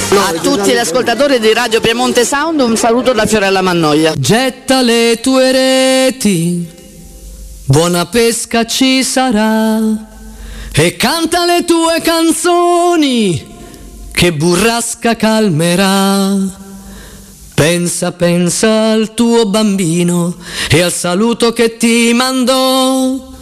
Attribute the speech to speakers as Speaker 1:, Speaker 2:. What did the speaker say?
Speaker 1: A tutti gli ascoltatori di Radio Piemonte Sound un saluto da Fiorella Mannoia.
Speaker 2: Getta le tue reti, buona pesca ci sarà, e canta le tue canzoni che burrasca calmerà. Pensa, pensa al tuo bambino e al saluto che ti mandò,